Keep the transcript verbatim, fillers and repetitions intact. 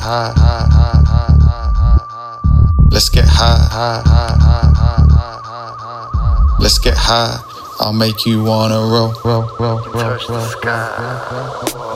high, high, high, high, high, high. Let's get high, high, high, high, high, high. Let's get high. I'll make you wanna roll, roll, roll, roll, roll, roll.